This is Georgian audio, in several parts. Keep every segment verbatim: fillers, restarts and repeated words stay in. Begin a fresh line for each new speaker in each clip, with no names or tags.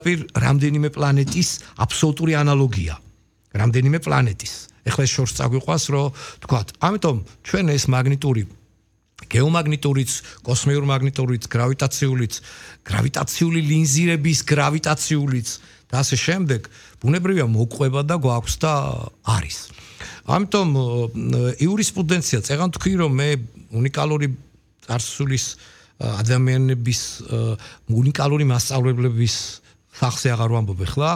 პირ რამდენიმე პლანეტის აბსოლუტური ანალოგია. რამდენიმე პლანეტის. ეხლა ეს შორს წაგვიყვას, რომ თქვათ, ამიტომ ჩვენ ეს მაგნიტური გეომაგნიტურიც, კოსმიურ მაგნიტურიც, გრავიტაციულიც, გრავიტაციული ლინზირების გრავიტაციულიც და ასე შემდეგ, ბუნებრივია მოყვება და გვაქვს და არის. ამიტომ იურისპრუდენცია, წეგან თქვი, რომ მე უნიკალური წარსულის ადამიანების უნიკალური მასწავლებლების სახზე აღარ ვამბობ ახლა.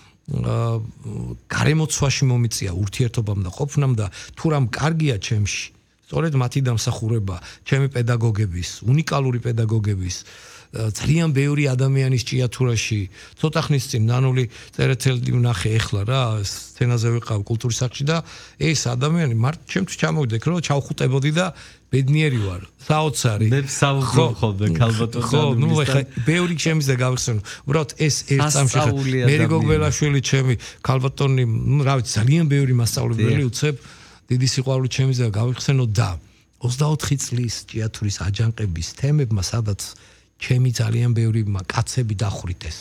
გარემოცვაში მომიწია ურთიერთობამ და ყოფნამ და თუ რამ კარგია ჩემში, სწორედ მათი დამსახურება, ჩემი პედაგოგების, უნიკალური პედაგოგების, ძალიან ბევრი ადამიანის ჭიათურაში, ცოტა ხნის წინ ნანული წერეთელი ვნახე ახლა რა, სცენაზე ვიყავ კულტურის სახლში და ეს ადამიანი მართ ჩემთვის ჩამოვიდა იქ რომ ჩავხუტებოდი და ბედნიერი ვარ, საოცარი.
მე საუბრობ ხოლმე ქალბატონთან.
ხო, ნუ ეხლა ბევრი ჩემზე გავიხსენო. უბრალოდ ეს ერთ წამში მერიგო გველაშვილი ჩემი ქალბატონი, ნუ რა ვიცი, ძალიან ბევრი მასწავლებელი უცებ დიდი სიყვარული ჩემზე გავიხსენო და ოცდაოთხი წლის ჭიათურის აჯანყების თემებმა სადაც ჩემი ძალიან ბევრი კაცები დახვრიტეს.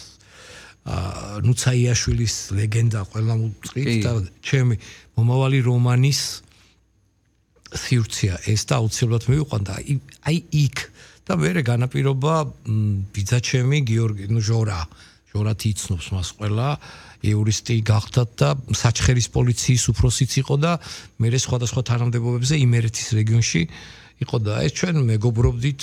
აა ნუცაიაშვილის ლეგენდა ყველა მოწყით და ჩემი მომავალი რომანის სივრცეა ეს და აუცილებლად მივიყვანდა აი იქ და მერე განაპირობა ბიძაჩემი გიორგი ნუ ჟორა ჟორათი იცნობს მას ყველა იურისტი გახდათ და საჩხერის პოლიციის უფროსიც იყო და მერე სხვადასხვა თანამდებობებზე იმერეთის რეგიონში იყო და ეს ჩვენ მეგობრობდით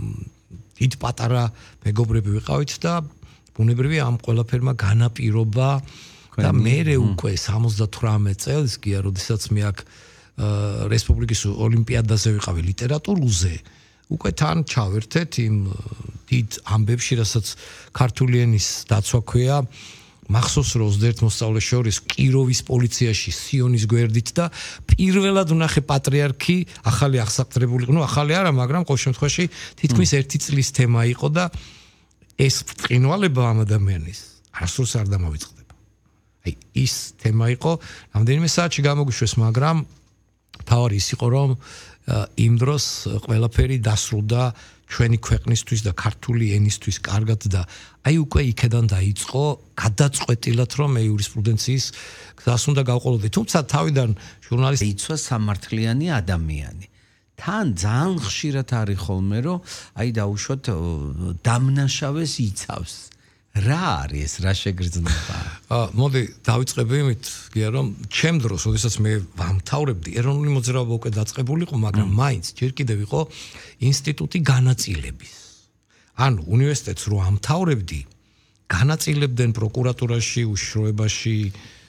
დიდ პატარა მეგობრები ვიყავით და ბუნებრივია ამ ყველაფერმა განაპირობა და მერე უკვე სამოცდათვრამეტ წელს გია როდესაც მე აქ რესპუბლიკის ოლიმპიადაზე ვიყავი ლიტერატურულზე უკვე თან ჩავერთეთ იმ დიდ ამბებში რასაც ქართული ენის დაცვა ქვია მახსოვს რომ ოცდაერთ მოსწავლეს შორის კიროვის პოლიციაში სიონის გვერდით და პირველად ვნახე პატრიარქი ახალი აღსაყრებული ნუ ახალი არა მაგრამ ყოველ შემთხვევაში თითქმის ერთი წლის თემა იყო და ეს ბრწყინვალება ამ ადამიანის არასდროს არ დამავიწყდება აი ის თემა იყო რამდენიმე საათში გამოგიშვეს მაგრამ თავარი ის იყო რომ იმ დროს ყველაფერი დასრულდა ჩვენი ქვეყნისთვის და ქართული ენისთვის კარგად და აი უკვე იქედან დაიწყო გადაწყვეტილად რომ მე იურისპრუდენციის გზას უნდა გავყოლოდი თუმცა თავიდან ჟურნალისტი
იცვა სამართლიანი ადამიანი თან ძალიან ხშირად არის ხოლმე რომ აი დაუშვათ დამნაშავეს იცავს რა არის რა შეგრძნება?
აა მოდი დავიწყებ იმით, გია რომ ჩემ დროს, როდესაც მე ვამთავრებდი, ეროვნული მოძრაობა უკვე დაწყებული იყო, მაგრამ მაინც ჯერ კიდევ იყო ინსტიტუტი განაწილების. ანუ უნივერსიტეტს რო ამთავრებდი, განაწილებდნენ პროკურატურაში, უშიშროებაში,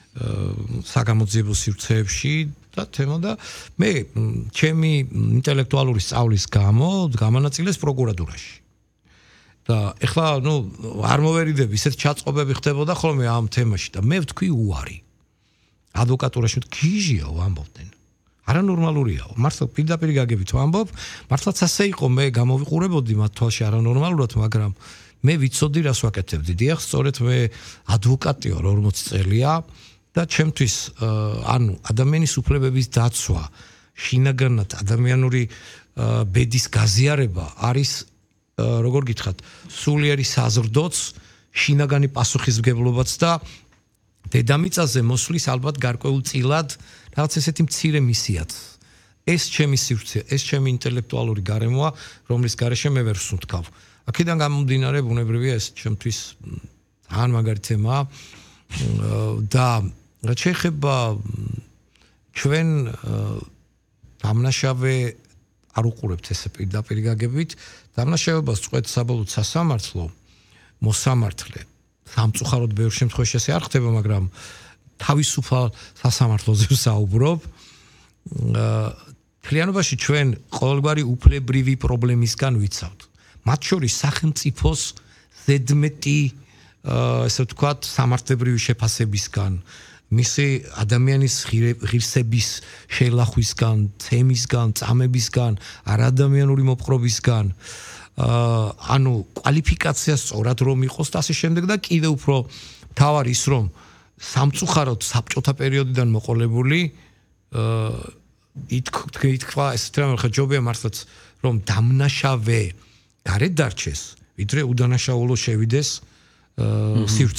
საგამოძიებო სივრცეებში და თემა და მე ჩემი ინტელექტუალური სწავლის გამო გამანაწილეს პროკურატურაში. და ეხლა ნუ არ მოვერიდები ისეთ ჩაწყობები ხდებოდა ხოლმე ამ თემაში და მე ვთქვი უარი ადვოკატურაში გიჟია ვამბობდნენ არანორმალურია მართლა პირდაპირ გაგებით ვამბობ მართლაც ასე იყო მე გამოვიყურებოდი მათ თვალში არანორმალურად მაგრამ მე ვიცოდი რას ვაკეთებდი დიახ სწორედ მე ადვოკატი ვარ ორმოცი წელია და ჩემთვის ანუ ადამიანის უფლებების დაცვა შინაგანად ადამიანური ბედის გაზიარება არის როგორ გითხრათ, სულიერი საზრდოც, შინაგანი პასუხისმგებლობაც და დედამიწაზე მოსვლის ალბათ გარკვეულ წილად რაღაც ესეთი მცირე მისიაც. ეს ჩემი სივრცე, ეს ჩემი ინტელექტუალური გარემოა, რომლის გარეშე მე ვერ ვსუნთქავ. აქედან გამომდინარე, ბუნებრივია ეს ჩემთვის ძალიან მაგარი თემაა და რაც შეეხება ჩვენ დამნაშავე არ უყურებთ ესე პირდაპირ გაგებით დამნაშავებას წყვეტ საბოლოო სასამართლო მოსამართლე სამწუხაროდ ბევრ შემთხვევაში ასე არ ხდება მაგრამ თავისუფალ სასამართლოზე ვსაუბრობ თლიანობაში ჩვენ ყოველგვარი უფლებრივი პრობლემისგან ვიცავთ მათ შორის სახელმწიფოს ზედმეტი ესე ვთქვათ სამართლებრივი შეფასებისგან მისი ადამიანის ღირსების შელახვისგან, თემისგან, წამებისგან, არადამიანური მოპყრობისგან, ანუ კვალიფიკაცია სწორად რომ იყოს და ასე შემდეგ და კიდევ უფრო თავარი ის რომ სამწუხაროდ საბჭოთა პერიოდიდან მოყოლებული ითქვა ესეთ რამე ხა ჯობია მართლაც რომ დამნაშავე გარეთ დარჩეს, ვიდრე უდანაშაულო შევიდეს სივრცე